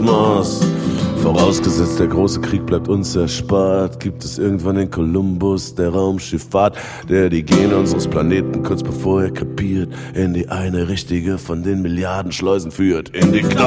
Mars. Vorausgesetzt, der große Krieg bleibt uns erspart, gibt es irgendwann in Kolumbus der Raumschifffahrt, der die Gene unseres Planeten kurz bevor er kapiert, in die eine richtige von den Milliarden Schleusen führt. In die